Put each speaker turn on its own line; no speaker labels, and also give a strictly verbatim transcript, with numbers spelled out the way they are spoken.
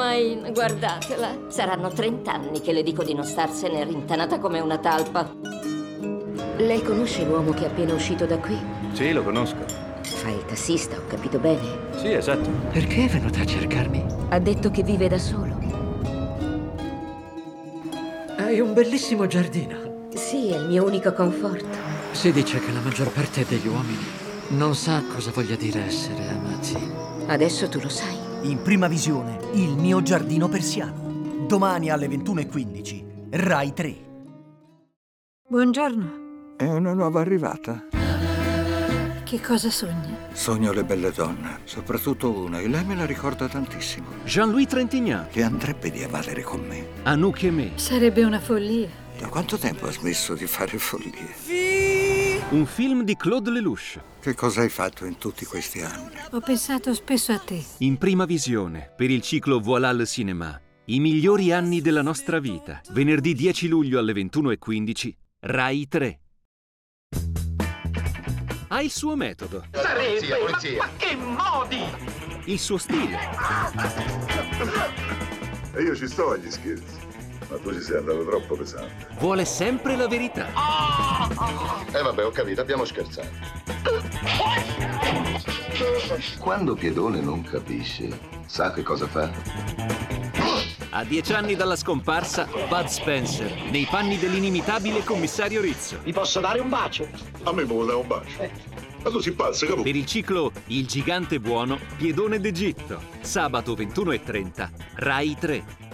Hermione, guardatela. Saranno trent'anni che le dico di non starsene, rintanata come una talpa. Lei conosce l'uomo che è appena uscito da qui?
Sì, lo conosco.
Fa il tassista, ho capito bene.
Sì, esatto.
Perché è venuta a cercarmi?
Ha detto che vive da solo.
Hai un bellissimo giardino.
Sì, è il mio unico conforto.
Si dice che la maggior parte degli uomini non sa cosa voglia dire essere amati.
Adesso tu lo sai.
In prima visione, Il mio giardino persiano. Domani alle ventuno e quindici, Rai tre.
Buongiorno.
È una nuova arrivata.
Che cosa sogna?
Sogno le belle donne, soprattutto una, e lei me la ricorda tantissimo.
Jean-Louis Trintignant.
Che andrebbe di avvalere con me.
Anouk Aimée.
Sarebbe una follia.
Da quanto tempo ha smesso di fare follie?
Un film di Claude Lelouch.
Che cosa hai fatto in tutti questi anni?
Ho pensato spesso a te.
In prima visione, per il ciclo Voilà le cinéma. I migliori anni della nostra vita. Venerdì dieci luglio alle ventuno e quindici, Rai tre. Ha il suo metodo.
Polizia, polizia.
Ma che modi!
Il suo stile.
E io ci sto agli scherzi, ma tu ci sei andato troppo pesante.
Vuole sempre la verità.
Eh vabbè, ho capito, abbiamo scherzato. Quando Piedone non capisce, sa che cosa fa?
A dieci anni dalla scomparsa, Bud Spencer, nei panni dell'inimitabile commissario Rizzo.
Vi posso dare un bacio?
A me mi vuole dare un bacio. Ma tu si pazza, capo?
Per il ciclo Il gigante buono, Piedone d'Egitto. Sabato ventuno e trenta, Rai tre.